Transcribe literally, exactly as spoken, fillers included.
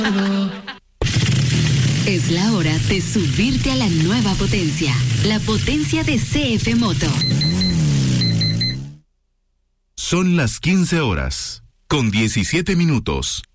Es la hora de subirte a la nueva potencia, la potencia de C F Moto. Son las quince horas, con diecisiete minutos.